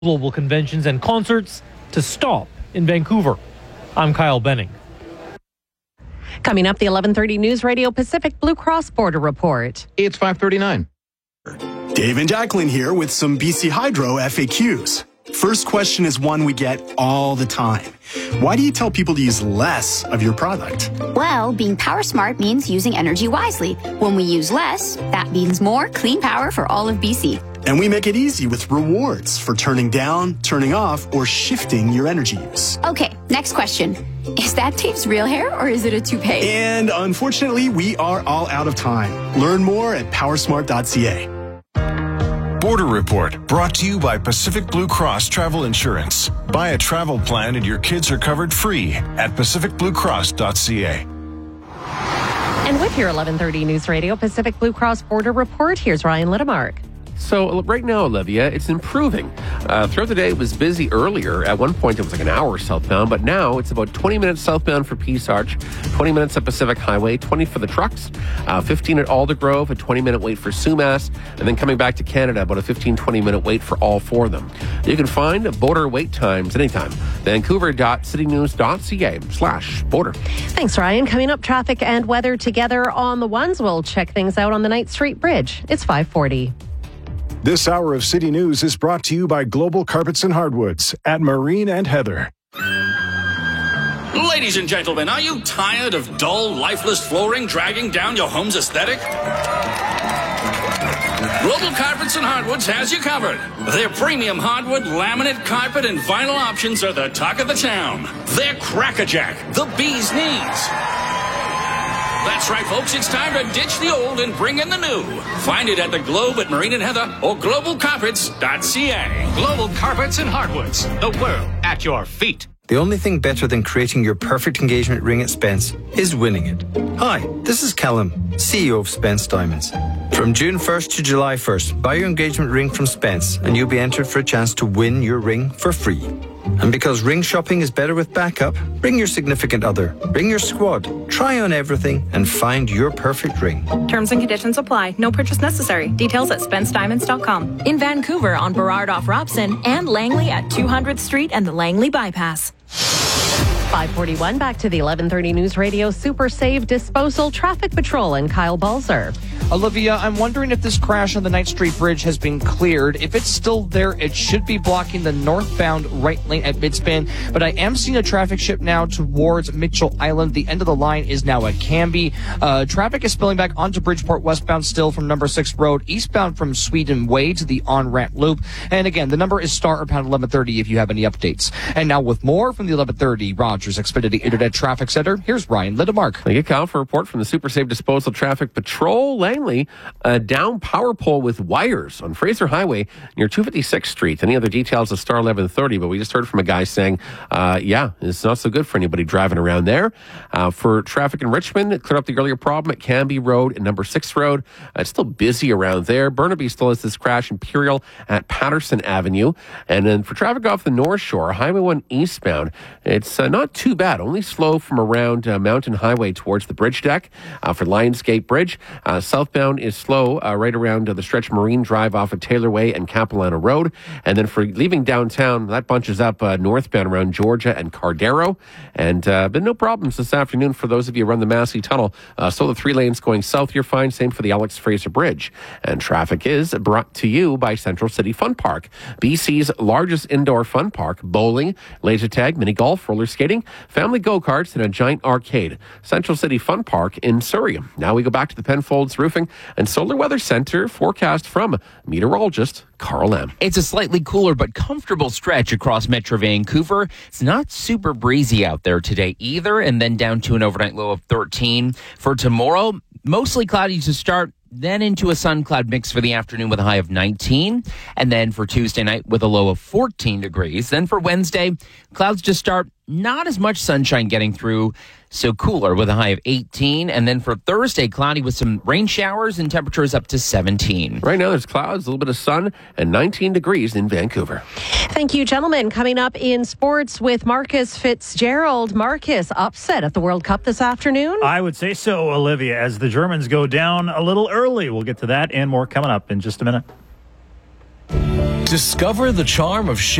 global conventions and concerts to stop in Vancouver. I'm Kyle Benning. Coming up, the 11:30 News Radio Pacific Blue Cross Border Report. It's 5:39. Dave and Jacqueline here with some BC Hydro FAQs. First question is one we get all the time. Why do you tell people to use less of your product? Well, being power smart means using energy wisely. When we use less, that means more clean power for all of BC. And we make it easy with rewards for turning down, turning off, or shifting your energy use. Okay, next question. Is that Dave's real hair or is it a toupee? And unfortunately, we are all out of time. Learn more at powersmart.ca. Border Report, brought to you by Pacific Blue Cross Travel Insurance. Buy a travel plan and your kids are covered free at pacificbluecross.ca. And with your 11:30 News Radio Pacific Blue Cross Border Report, here's Ryan Littemark. So right now, Olivia, it's improving. Throughout the day, it was busy earlier. At one point, it was like an hour southbound, but now it's about 20 minutes southbound for Peace Arch, 20 minutes at Pacific Highway, 20 for the trucks, 15 at Aldergrove, a 20-minute wait for Sumas, and then coming back to Canada, about a 15, 20-minute wait for all four of them. You can find border wait times anytime. Vancouver.citynews.ca/border. Thanks, Ryan. Coming up, traffic and weather together on the ones. We'll check things out on the Ninth Street Bridge. It's 5:40. This hour of City News is brought to you by Global Carpets and Hardwoods at Marine and Heather. Ladies and gentlemen, are you tired of dull, lifeless flooring dragging down your home's aesthetic? Global Carpets and Hardwoods has you covered. Their premium hardwood, laminate, carpet, and vinyl options are the talk of the town. They're crackerjack, the bee's knees. That's right, folks. It's time to ditch the old and bring in the new. Find it at the Globe at Marine and Heather or globalcarpets.ca. Global Carpets and Hardwoods. The world at your feet. The only thing better than creating your perfect engagement ring at Spence is winning it. Hi, this is Callum, CEO of Spence Diamonds. From June 1st to July 1st, buy your engagement ring from Spence and you'll be entered for a chance to win your ring for free. And because ring shopping is better with backup, bring your significant other, bring your squad, try on everything and find your perfect ring. Terms and conditions apply. No purchase necessary. Details at SpenceDiamonds.com. In Vancouver on Burrard off Robson and Langley at 200th Street and the Langley Bypass. 5:41, back to the 11:30 News Radio Super Save Disposal Traffic Patrol and Kyle Balzer. Olivia, I'm wondering if this crash on the Ninth Street Bridge has been cleared. If it's still there, it should be blocking the northbound right lane at Midspan. But I am seeing a traffic shift now towards Mitchell Island. The end of the line is now at Cambie. Traffic is spilling back onto Bridgeport westbound still from number 6 Road, eastbound from Sweden Way to the on-ramp loop. And again, the number is star or pound 1130 if you have any updates. And now with more from the 1130 Rogers Xfinity Internet Traffic Center, here's Ryan Littemark. Thank you, Kyle, for a report from the Super Safe Disposal Traffic Patrol. Langley, a down power pole with wires on Fraser Highway near 256th Street. Any other details of star 1130, but we just heard from a guy saying, it's not so good for anybody driving around there. For traffic in Richmond, it cleared up the earlier problem at Cambie Road and number 6 Road. It's still busy around there. Burnaby still has this crash, Imperial at Patterson Avenue. And then for traffic off the North Shore, Highway 1 eastbound, it's not too bad, only slow from around Mountain Highway towards the bridge deck. For Lionsgate Bridge, southbound is slow right around the stretch Marine Drive off of Taylor Way and Capilano Road. And then for leaving downtown, that bunches up northbound around Georgia and Cardero. And been no problems this afternoon for those of you who run the Massey Tunnel. So the 3 lanes going south, you're fine. Same for the Alex Fraser Bridge. And traffic is brought to you by Central City Fun Park, BC's largest indoor fun park. Bowling, laser tag, mini golf, roller skating, family go-karts, and a giant arcade. Central City Fun Park in Surrey. Now we go back to the Penfolds Roofing and Solar Weather Center forecast from meteorologist Carl M. It's a slightly cooler but comfortable stretch across Metro Vancouver. It's not super breezy out there today either, and then down to an overnight low of 13. For tomorrow, mostly cloudy to start, then into a sun-cloud mix for the afternoon with a high of 19. And then for Tuesday night with a low of 14 degrees. Then for Wednesday, clouds to start, not as much sunshine getting through, so cooler with a high of 18. And then for Thursday, cloudy with some rain showers and temperatures up to 17. Right now there's clouds, a little bit of sun, and 19 degrees in Vancouver. Thank you, gentlemen. Coming up in sports with Marcus Fitzgerald. Marcus, upset at the World Cup this afternoon? I would say so, Olivia, as the Germans go down a little early. We'll get to that and more coming up in just a minute. Discover the charm of